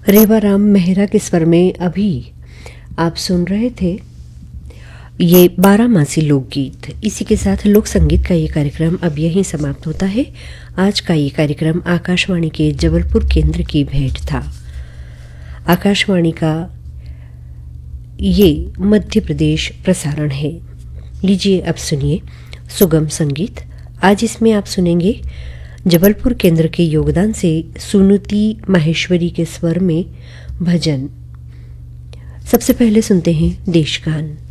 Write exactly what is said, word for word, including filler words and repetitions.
रेवाराम मेहरा के स्वर में अभी आप सुन रहे थे ये बारहमासी लोकगीत। इसी के साथ लोक संगीत का ये कार्यक्रम अब यहीं समाप्त होता है। आज का ये कार्यक्रम आकाशवाणी के जबलपुर केंद्र की भेंट था। आकाशवाणी का ये मध्य प्रदेश प्रसारण है। लीजिए अब सुनिए सुगम संगीत। आज इसमें आप सुनेंगे जबलपुर केंद्र के योगदान से सुनुति माहेश्वरी के स्वर में भजन। सबसे पहले सुनते हैं देशगान।